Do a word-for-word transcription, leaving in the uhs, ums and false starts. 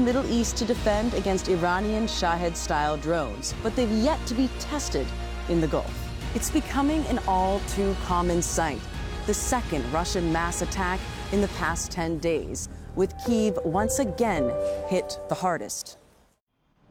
Middle East to defend against Iranian Shahed-style drones, but they've yet to be tested in the Gulf. It's becoming an all too common sight, the second Russian mass attack in the past ten days, with Kyiv once again hit the hardest.